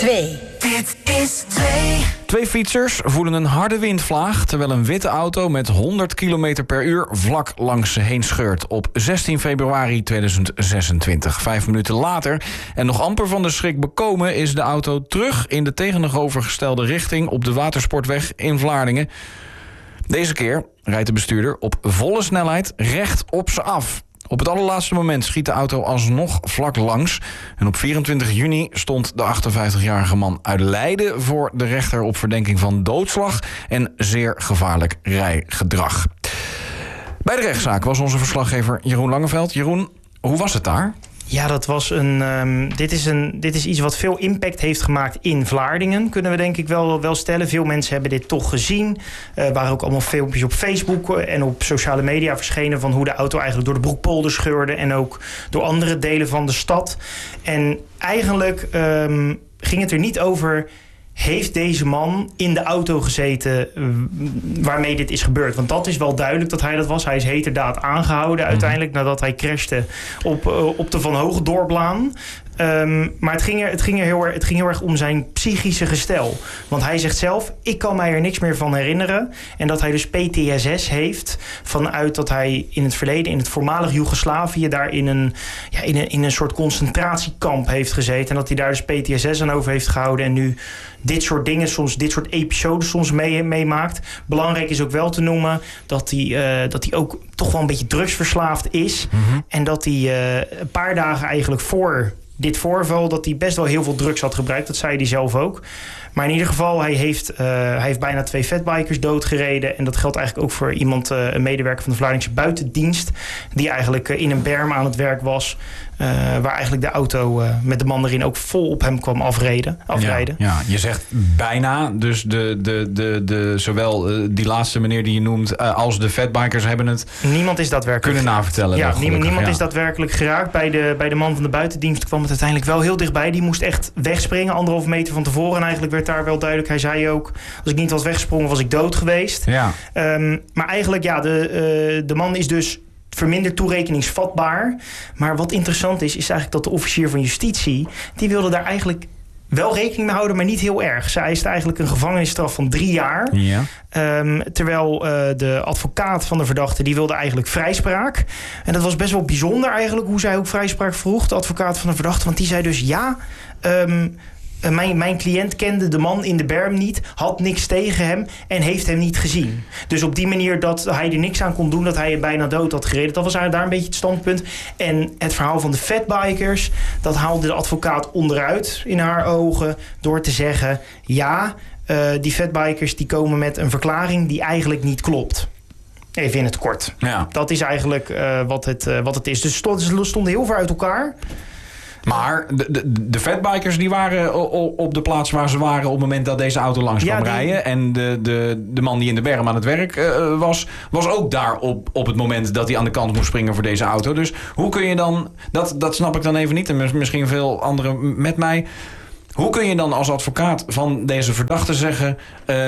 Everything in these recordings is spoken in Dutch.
2. Dit is 2. Twee fietsers voelen een harde windvlaag terwijl een witte auto met 100 km per uur vlak langs ze heen scheurt op 16 februari 2026. 5 minuten later en nog amper van de schrik bekomen is de auto terug in de tegenovergestelde richting op de Watersportweg in Vlaardingen. Deze keer rijdt de bestuurder op volle snelheid recht op ze af. Op het allerlaatste moment schiet de auto alsnog vlak langs. En op 24 juni stond de 58-jarige man uit Leiden voor de rechter op verdenking van doodslag en zeer gevaarlijk rijgedrag. Bij de rechtszaak was onze verslaggever Jeroen Langeveld. Jeroen, hoe was het daar? Ja, dat was dit is iets wat veel impact heeft gemaakt in Vlaardingen, kunnen we denk ik wel stellen. Veel mensen hebben dit toch gezien. Er waren ook allemaal filmpjes op Facebook en op sociale media verschenen van hoe de auto eigenlijk door de Broekpolder scheurde en ook door andere delen van de stad. En eigenlijk ging het er niet over, heeft deze man in de auto gezeten waarmee dit is gebeurd? Want dat is wel duidelijk dat hij dat was. Hij is heterdaad aangehouden uiteindelijk nadat hij crashte op de Van Hogendorplaan. Maar het ging heel erg om zijn psychische gestel. Want hij zegt zelf, ik kan mij er niks meer van herinneren. En dat hij dus PTSS heeft vanuit dat hij in het verleden, in het voormalig Joegoslavië, daar in een soort concentratiekamp heeft gezeten. En dat hij daar dus PTSS aan over heeft gehouden en nu dit soort dingen, dit soort episodes soms meemaakt. Belangrijk is ook wel te noemen dat hij ook toch wel een beetje drugsverslaafd is. Mm-hmm. En dat hij een paar dagen eigenlijk voor dit voorval, dat hij best wel heel veel drugs had gebruikt. Dat zei hij zelf ook. Maar in ieder geval, hij heeft bijna 2 fatbikers doodgereden. En dat geldt eigenlijk ook voor iemand, een medewerker van de Vlaardingse buitendienst, die eigenlijk in een berm aan het werk was. Waar eigenlijk de auto met de man erin ook vol op hem kwam afrijden. Ja, je zegt bijna. Dus zowel die laatste meneer die je noemt als de fatbikers hebben het niemand is daadwerkelijk kunnen navertellen. Ja, niemand is daadwerkelijk geraakt. Bij de man van de buitendienst kwam het uiteindelijk wel heel dichtbij. Die moest echt wegspringen, 1,5 meter van tevoren. En eigenlijk werd daar wel duidelijk. Hij zei ook, als ik niet was weggesprongen, was ik dood geweest. Ja. Maar eigenlijk, ja, de man is dus verminderd toerekeningsvatbaar. Maar wat interessant is eigenlijk dat de officier van justitie, die wilde daar eigenlijk wel rekening mee houden, maar niet heel erg. Zij eiste eigenlijk een gevangenisstraf van 3 jaar. Ja. Terwijl de advocaat van de verdachte, die wilde eigenlijk vrijspraak. En dat was best wel bijzonder eigenlijk, hoe zij ook vrijspraak vroeg, de advocaat van de verdachte. Want die zei dus ja, mijn cliënt kende de man in de berm niet, had niks tegen hem en heeft hem niet gezien. Dus op die manier dat hij er niks aan kon doen, dat hij hem bijna dood had gereden. Dat was eigenlijk daar een beetje het standpunt. En het verhaal van de fatbikers, dat haalde de advocaat onderuit in haar ogen door te zeggen, ja, die fatbikers die komen met een verklaring die eigenlijk niet klopt. Even in het kort. Ja. Dat is eigenlijk wat het is. Dus ze stonden heel ver uit elkaar. Maar de fatbikers die waren op de plaats waar ze waren op het moment dat deze auto langs kwam rijden. En de man die in de berm aan het werk was ook daar op het moment dat hij aan de kant moest springen voor deze auto. Dus hoe kun je dan, dat snap ik dan even niet en misschien veel anderen met mij. Hoe kun je dan als advocaat van deze verdachte zeggen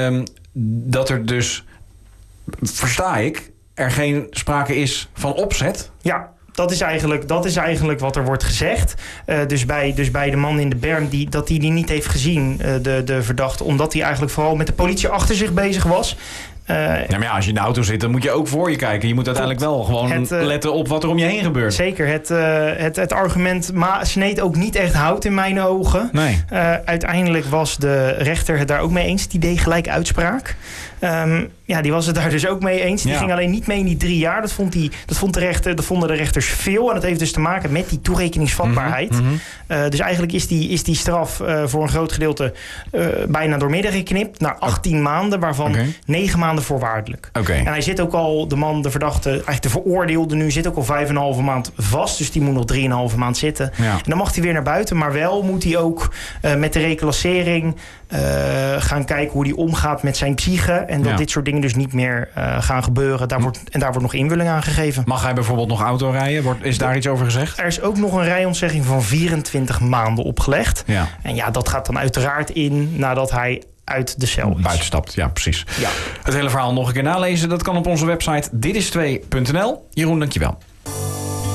dat er dus, versta ik, er geen sprake is van opzet? Ja. Dat is eigenlijk wat er wordt gezegd. Dus bij de man in de berm dat hij die niet heeft gezien, de verdachte, omdat hij eigenlijk vooral met de politie achter zich bezig was. Maar als je in de auto zit, dan moet je ook voor je kijken. Je moet uiteindelijk wel gewoon letten op wat er om je heen gebeurt. Zeker. Het argument sneed ook niet echt hout in mijn ogen. Nee. Uiteindelijk was de rechter het daar ook mee eens. Die deed gelijk uitspraak. Die was het daar dus ook mee eens. Die ging alleen niet mee in die 3 jaar. Dat vonden de rechters veel. En dat heeft dus te maken met die toerekeningsvatbaarheid. Mm-hmm. Dus eigenlijk is die straf voor een groot gedeelte bijna doormidden geknipt naar 18 maanden, waarvan 9 maanden voorwaardelijk. Okay. En hij zit ook al, de verdachte, eigenlijk de veroordeelde nu, zit ook al 5,5 maand vast. Dus die moet nog 3,5 maand zitten. Ja. En dan mag hij weer naar buiten. Maar wel moet hij ook met de reclassering gaan kijken hoe hij omgaat met zijn psyche. En dat dit soort dingen dus niet meer gaan gebeuren. Daar wordt nog invulling aan gegeven. Mag hij bijvoorbeeld nog auto rijden? Is daar iets over gezegd? Er is ook nog een rijontzegging van 24 maanden opgelegd. Ja. En ja, dat gaat dan uiteraard in nadat hij uit de cel is. Buitenstapt, ja, precies. Ja. Het hele verhaal nog een keer nalezen. Dat kan op onze website ditis2.nl. Jeroen, dankjewel.